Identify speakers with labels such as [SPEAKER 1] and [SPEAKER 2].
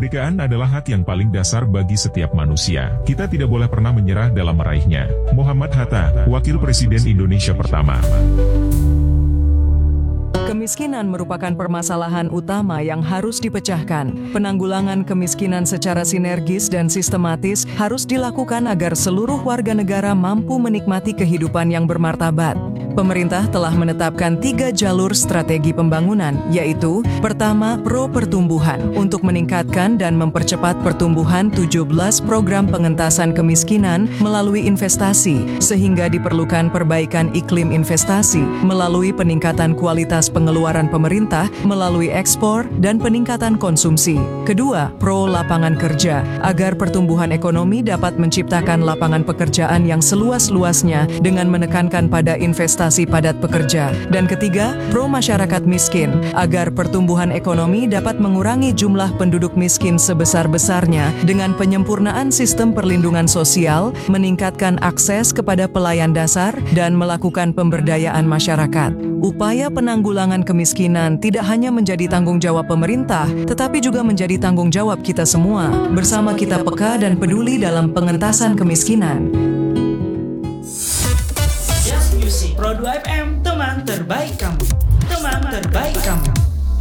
[SPEAKER 1] Kemerdekaan adalah hak yang paling dasar bagi setiap manusia. Kita tidak boleh pernah menyerah dalam meraihnya. Muhammad Hatta, Wakil Presiden Indonesia pertama.
[SPEAKER 2] Kemiskinan merupakan permasalahan utama yang harus dipecahkan. Penanggulangan kemiskinan secara sinergis dan sistematis harus dilakukan agar seluruh warga negara mampu menikmati kehidupan yang bermartabat. Pemerintah telah menetapkan 3 jalur strategi pembangunan, yaitu pertama, pro pertumbuhan, untuk meningkatkan dan mempercepat pertumbuhan 17 program pengentasan kemiskinan melalui investasi, sehingga diperlukan perbaikan iklim investasi melalui peningkatan kualitas pengeluaran pemerintah melalui ekspor dan peningkatan konsumsi. Kedua, pro lapangan kerja, agar pertumbuhan ekonomi dapat menciptakan lapangan pekerjaan yang seluas-luasnya dengan menekankan pada investasi padat pekerja. Dan ketiga, pro masyarakat miskin, agar pertumbuhan ekonomi dapat mengurangi jumlah penduduk miskin sebesar-besarnya dengan penyempurnaan sistem perlindungan sosial, meningkatkan akses kepada pelayan dasar, dan melakukan pemberdayaan masyarakat. Upaya penanggulangan kemiskinan tidak hanya menjadi tanggung jawab pemerintah, tetapi juga menjadi tanggung jawab kita semua. Bersama kita peka dan peduli dalam pengentasan kemiskinan.
[SPEAKER 3] Pro 2 FM, teman terbaik kamu. Teman terbaik kamu.